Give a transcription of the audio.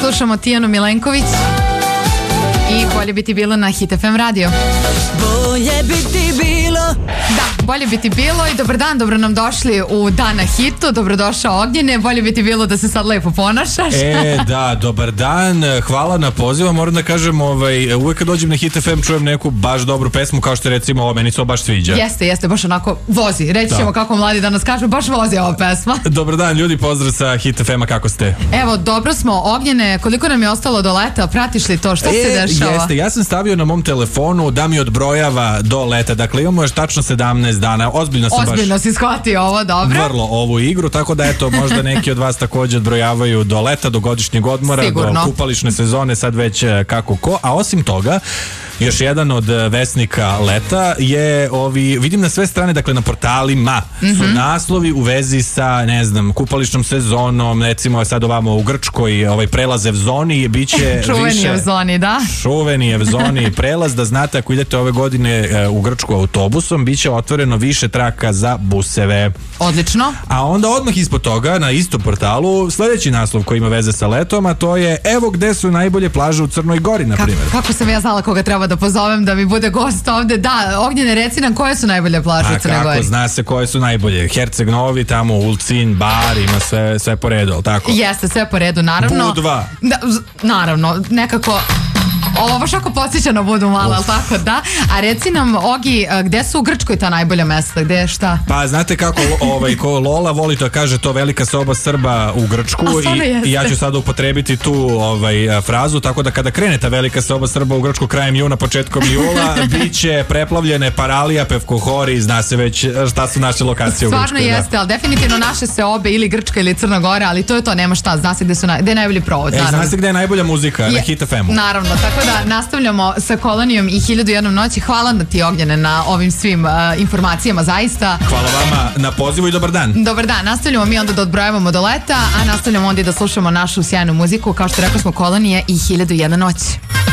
Slušamo Tijanu Milenković i Bolje bi ti bilo na Hit FM radio. Bolje bi ti bilo. Da, bolje bi ti bilo i dobar dan, dobro nam došli u Dan na hitu, dobrodošao Ognjene, bolje bi ti bilo da se sad lepo ponašaš. Da, dobar dan, hvala na pozivu, moram da kažem, uvek kad dođem na Hit FM čujem neku baš dobru pesmu, kao što je recimo ovo, meni se ovo baš sviđa. Jeste, baš onako vozi, reći ćemo kako mladi danas kažu, baš vozi ova pesma. Dobar dan ljudi, pozdrav sa Hit FM-a, kako ste? Evo, dobro smo, Ognjene, koliko nam je ostalo do leta, pratiš li to, šta se dešava? Jeste, ja sam stavio na mom telefonu da mi odbrojava do leta, dakle imamo još tačno 17 dana, ozbiljno si shvatio ovo, dobro. Vrlo ovu igru, tako da eto, možda neki od vas također odbrojavaju do leta, do godišnjeg odmora, sigurno, do kupališne sezone, sad već kako ko, a osim toga, još jedan od vesnika leta je vidim na sve strane, dakle na portalima su naslovi u vezi sa, ne znam, kupališnom sezonom, recimo sad ovamo u Grčkoj, prelaz Evzoni, bit će čuveni Evzoni, da. Čuveni Evzoni prelaz, da znate, ako idete ove godine u Grčku autobusom, bit će otvoreno više traka za buseve. Odlično. A onda odmah ispod toga, na istom portalu, sljedeći naslov koji ima veze sa letom, a to je evo gde su najbolje plaže u Crnoj Gori, na primjer. Kako sam ja znala koga treba da pozovem da mi bude gost ovde. Da, Ognjene, reci nam koje su najbolje plaže u Crnoj Gori. Zna se koje su najbolje. Herceg Novi, tamo Ulcin, Bar, ima sve po redu, ali tako? Jeste, sve po redu, naravno. Budva. Da, naravno, nekako ovo baš ako podsjeća na Budu malo, ali tako, da. A reci nam, Ogi, gde su u Grčkoj ta najbolja mesta, gde je šta? Pa znate kako ko Lola voli to kaže, to velika soba Srba u Grčku i ja ću sada upotrebiti tu frazu, tako da kada krene ta velika soba Srba u Grčku krajem juna, početkom jula, bit će preplavljene Paralija, Pevkohori, zna se već šta su naše lokacije u Grčkoj. Stvarno jeste, ali definitivno naše se obe, ili Grčka ili Crna Gora, ali to je to, nema šta, zna se gde je najbolji provod. Zna se gde je najbolja muzika na Hit FM-u. Naravno, tako da nastavljamo sa Kolonijom i 1001 noći. Hvala da ti, Ognjene, na ovim svim informacijama, zaista. Hvala vama na pozivu i dobar dan. Dobar dan, nastavljamo mi onda da odbrojavamo do leta, a nastavljamo onda i da slušamo našu sjajnu muziku, kao što rekao smo, Kolonije i 1001 noći.